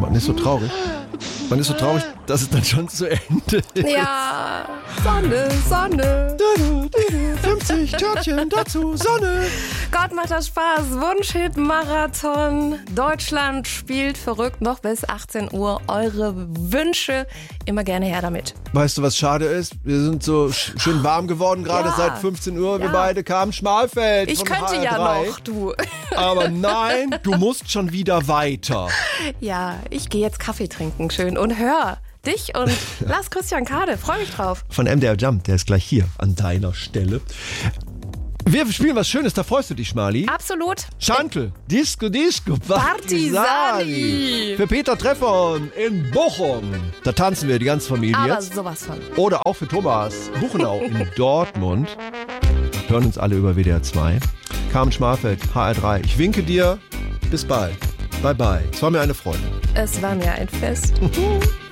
Man ist so traurig. Man ist so traurig, dass es dann schon zu Ende ist. Ja, Sonne. 50 Törtchen dazu, Sonne. Gott, macht das Spaß. Wunschhit-Marathon. Deutschland spielt verrückt noch bis 18 Uhr. Eure Wünsche, immer gerne her damit. Weißt du, was schade ist? Wir sind so schön warm geworden, gerade seit 15 Uhr. Wir beide kamen Schmalfeld. Ich von könnte HR3. ja noch, du. Aber nein, du musst schon wieder weiter. Ja, ich gehe jetzt Kaffee trinken, schön. Und hör dich und Lars Christian Kade. Freue mich drauf. Von MDR Jump, der ist gleich hier an deiner Stelle. Wir spielen was Schönes, da freust du dich, Schmali. Absolut. Chantel, Disco, Partisani. Für Peter Treffern in Bochum. Da tanzen wir, die ganze Familie Aber jetzt. sowas von. Oder auch für Thomas Buchenau in Dortmund. Hören uns alle über WDR 2. Carmen Schmalfeld, HR3. Ich winke dir. Bis bald. Bye bye. Es war mir eine Freude. Es war mir ein Fest.